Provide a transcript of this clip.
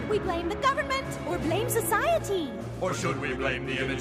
We blame the government or blame society. Or should we blame the image